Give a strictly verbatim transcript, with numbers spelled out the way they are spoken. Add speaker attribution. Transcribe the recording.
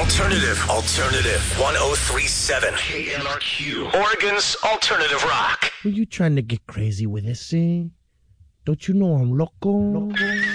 Speaker 1: Alternative, alternative. one oh three point seven K N R Q. Oregon's alternative rock.
Speaker 2: Were you trying to get crazy with this, eh? Don't you know I'm loco? loco?